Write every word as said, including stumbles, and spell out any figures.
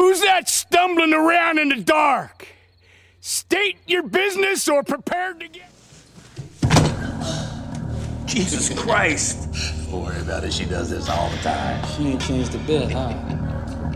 Who's that stumbling around in the dark? State your business or prepare to get... Jesus Christ. Don't worry about it. She does this all the time. She ain't changed a bit, huh?